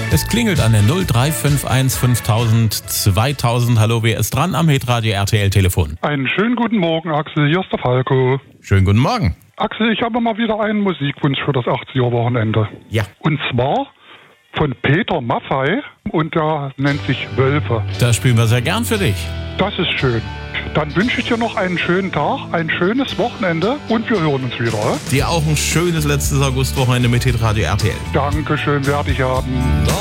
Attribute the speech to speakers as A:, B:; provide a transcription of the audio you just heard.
A: Es klingelt an der 0351 5000 2000. Hallo, wer ist dran am Hitradio RTL Telefon?
B: Einen schönen guten Morgen, Axel. Hier ist der Falco.
A: Schönen guten Morgen.
B: Axel, ich habe mal wieder einen Musikwunsch für das 80er-Wochenende.
A: Ja.
B: Und zwar von Peter Maffay und der nennt sich Wölfe.
A: Das spielen wir sehr gern für dich.
B: Das ist schön. Dann wünsche ich dir noch einen schönen Tag, ein schönes Wochenende und wir hören uns wieder.
A: Dir auch ein schönes letztes Augustwochenende mit Hitradio RTL.
B: Dankeschön, werde ich haben.